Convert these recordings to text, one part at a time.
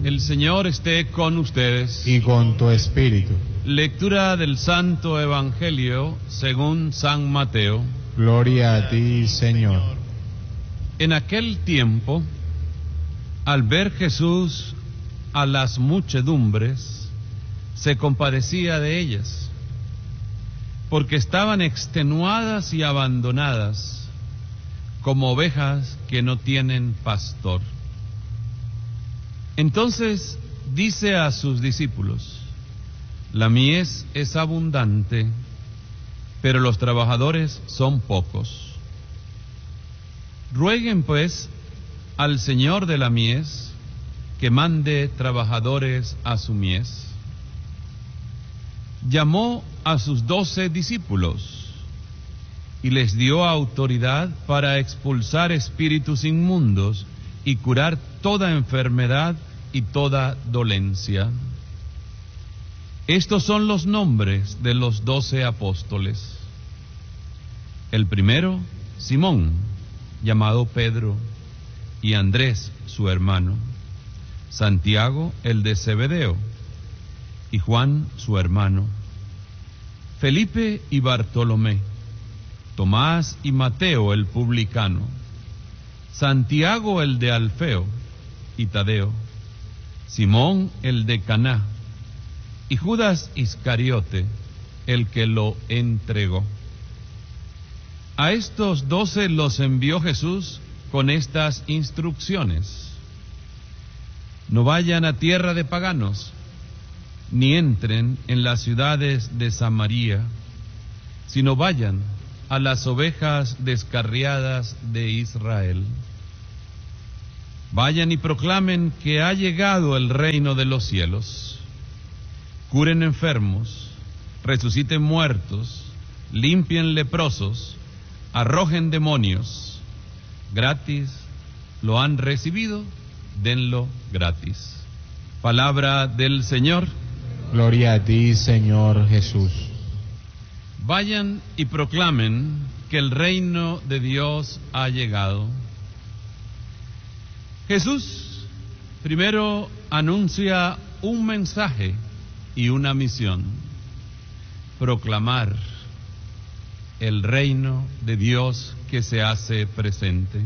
El Señor esté con ustedes. Y con tu espíritu. Lectura del Santo Evangelio según San Mateo. Gloria a ti, Señor. En aquel tiempo, al ver Jesús a las muchedumbres, se compadecía de ellas, porque estaban extenuadas y abandonadas, como ovejas que no tienen pastor. Entonces dice a sus discípulos: la mies es abundante, pero los trabajadores son pocos. Rueguen pues al Señor de la mies que mande trabajadores a su mies. Llamó a sus 12 discípulos y les dio autoridad para expulsar espíritus inmundos y curar toda enfermedad y toda dolencia. Estos son los nombres de los 12 apóstoles. El primero, Simón, llamado Pedro, y Andrés, su hermano, Santiago, el de Zebedeo, y Juan, su hermano, Felipe y Bartolomé, Tomás y Mateo, el publicano, Santiago, el de Alfeo, y Tadeo, Simón, el de Caná, y Judas Iscariote, el que lo entregó. A estos 12 los envió Jesús con estas instrucciones: no vayan a tierra de paganos, ni entren en las ciudades de Samaria, sino vayan a las ovejas descarriadas de Israel. Vayan y proclamen que ha llegado el reino de los cielos. Curen enfermos, resuciten muertos, limpien leprosos, arrojen demonios. Gratis lo han recibido, denlo gratis. Palabra del Señor. Gloria a ti, Señor Jesús. Vayan y proclamen que el reino de Dios ha llegado. Jesús primero anuncia un mensaje y una misión: proclamar el reino de Dios que se hace presente.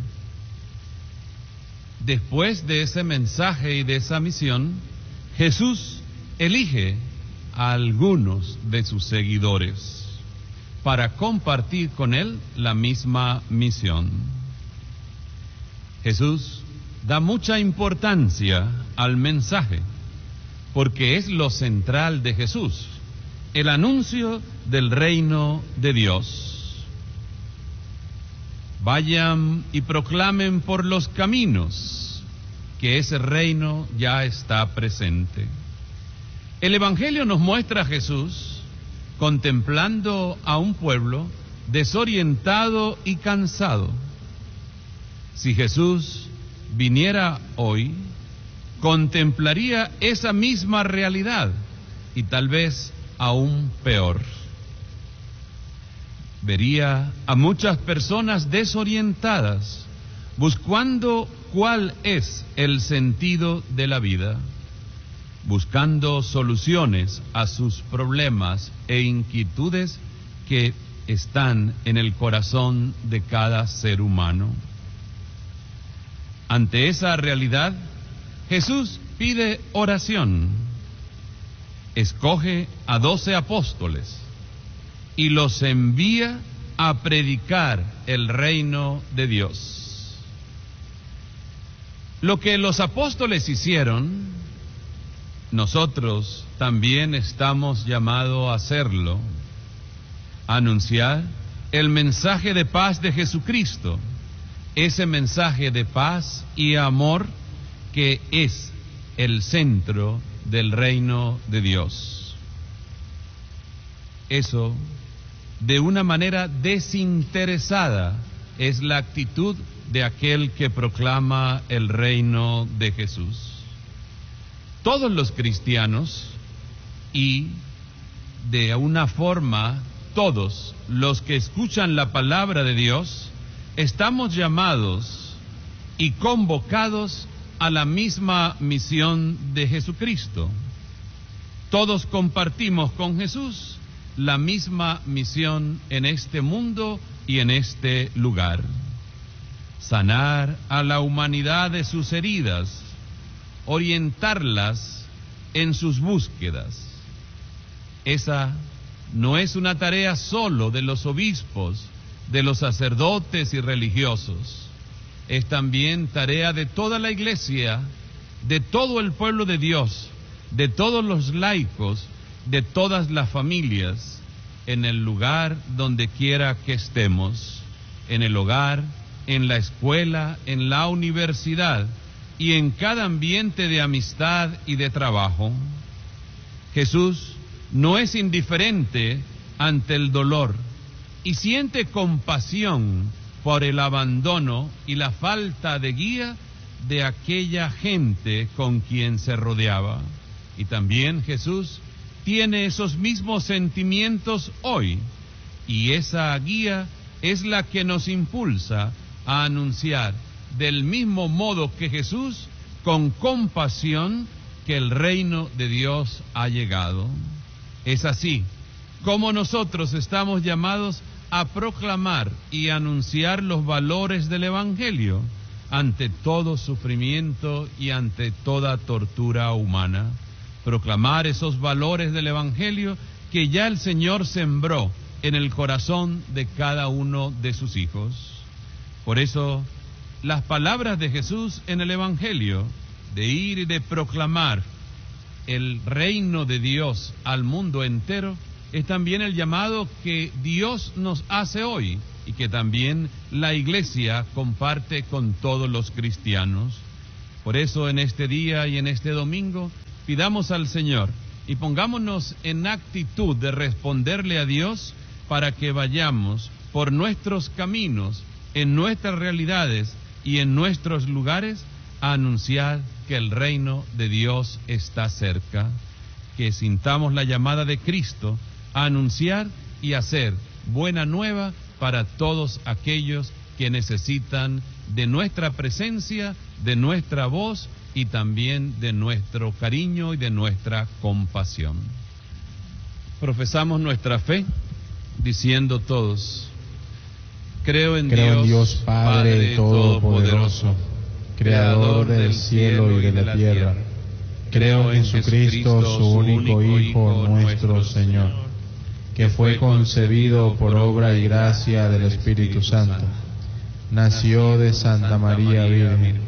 Después de ese mensaje y de esa misión, Jesús elige a algunos de sus seguidores para compartir con él la misma misión. Jesús da mucha importancia al mensaje, porque es lo central de Jesús, el anuncio del reino de Dios. Vayan y proclamen por los caminos que ese reino ya está presente. El Evangelio nos muestra a Jesús contemplando a un pueblo desorientado y cansado. Si Jesús viniera hoy, contemplaría esa misma realidad y tal vez aún peor. Vería a muchas personas desorientadas, buscando cuál es el sentido de la vida, buscando soluciones a sus problemas e inquietudes que están en el corazón de cada ser humano. Ante esa realidad, Jesús pide oración. Escoge a 12 apóstoles y los envía a predicar el reino de Dios. Lo que los apóstoles hicieron, nosotros también estamos llamados a hacerlo: anunciar el mensaje de paz de Jesucristo, ese mensaje de paz y amor que es el centro del reino de Dios. Eso, de una manera desinteresada, es la actitud de aquel que proclama el reino de Jesús. Todos los cristianos, y de una forma todos los que escuchan la palabra de Dios, estamos llamados y convocados a la misma misión de Jesucristo. Todos compartimos con Jesús la misma misión en este mundo y en este lugar: sanar a la humanidad de sus heridas, orientarlas en sus búsquedas. Esa no es una tarea solo de los obispos, de los sacerdotes y religiosos. Es también tarea de toda la Iglesia, de todo el pueblo de Dios, de todos los laicos, de todas las familias, en el lugar donde quiera que estemos, en el hogar, en la escuela, en la universidad y en cada ambiente de amistad y de trabajo. Jesús no es indiferente ante el dolor y siente compasión por el abandono y la falta de guía de aquella gente con quien se rodeaba. Y también Jesús tiene esos mismos sentimientos hoy, y esa guía es la que nos impulsa a anunciar del mismo modo que Jesús, con compasión, que el reino de Dios ha llegado. Es así como nosotros estamos llamados a proclamar y anunciar los valores del Evangelio ante todo sufrimiento y ante toda tortura humana. Proclamar esos valores del Evangelio que ya el Señor sembró en el corazón de cada uno de sus hijos. Por eso, las palabras de Jesús en el Evangelio, de ir y de proclamar el reino de Dios al mundo entero, es también el llamado que Dios nos hace hoy y que también la Iglesia comparte con todos los cristianos. Por eso, en este día y en este domingo, pidamos al Señor y pongámonos en actitud de responderle a Dios para que vayamos por nuestros caminos, en nuestras realidades y en nuestros lugares, a anunciar que el reino de Dios está cerca, que sintamos la llamada de Cristo a anunciar y hacer buena nueva para todos aquellos que necesitan de nuestra presencia, de nuestra voz y también de nuestro cariño y de nuestra compasión. Profesamos nuestra fe diciendo todos: creo en Dios Padre Todopoderoso, Creador del cielo y de la tierra. Creo en Jesucristo, su único Hijo, nuestro Señor, que fue concebido por obra y gracia del Espíritu Santo. Nació de Santa María Virgen.